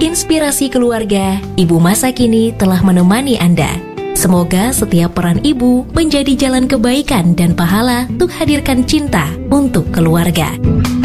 Inspirasi Keluarga, ibu masa kini telah menemani Anda. Semoga setiap peran ibu menjadi jalan kebaikan dan pahala untuk hadirkan cinta untuk keluarga.